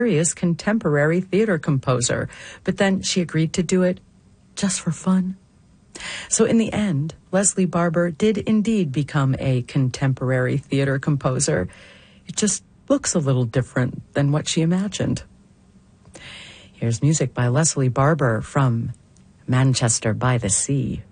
serious contemporary theater composer, but then she agreed to do it just for fun. So in the end, Leslie Barber did indeed become a contemporary theater composer. It just looks a little different than what she imagined. Here's music by Leslie Barber from Manchester by the Sea.